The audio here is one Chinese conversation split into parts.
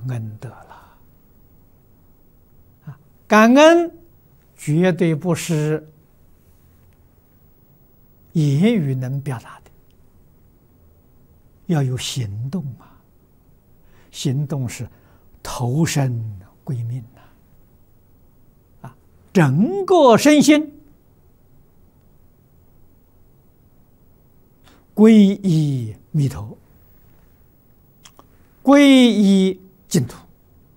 恩德了。感恩绝对不是言语能表达的，要有行动啊！行动是投身归命整个身心皈依弥陀，皈依净土，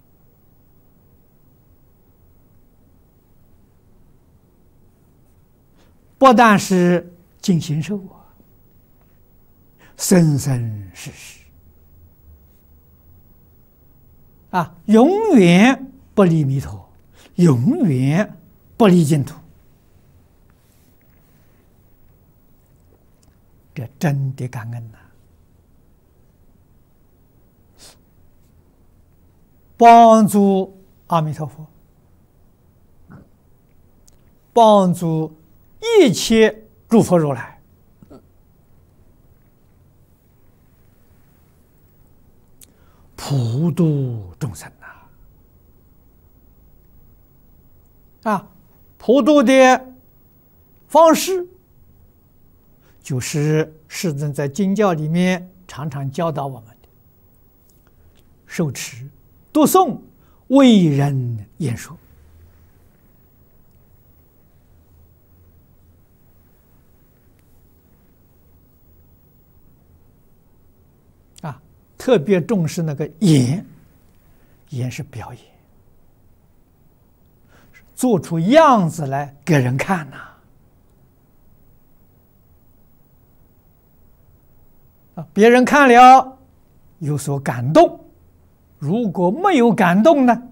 不但是尽形寿生生世世永远不离弥陀，永远不离净土，这真的感恩呐！帮助阿弥陀佛，帮助一切诸佛如来，普度众生普度的方式，就是世尊在经教里面常常教导我们的：受持、读诵、为人演说。特别重视那个演，演是表演，做出样子来给人看别人看了有所感动，如果没有感动呢，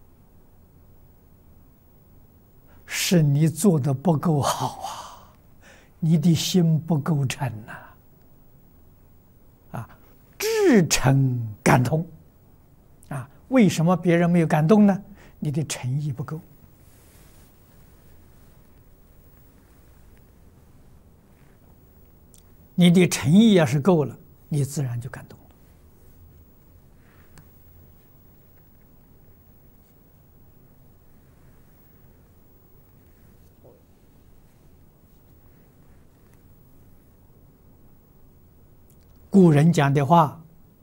是你做的不够好你的心不够诚至诚感通为什么别人没有感动呢？你的诚意不够。你的诚意要是够了，你自然就感动了。古人讲的话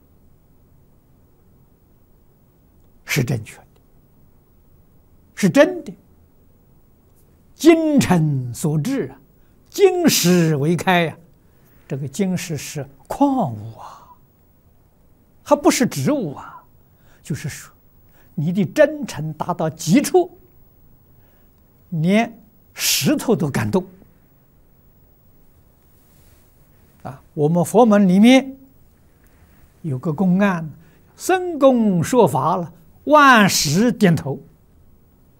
是正确的，是真的。精诚所至金石为开这个金石是矿物还不是植物就是说你的真诚达到极处，连石头都感动我们佛门里面有个公案，僧公说法了，万石点头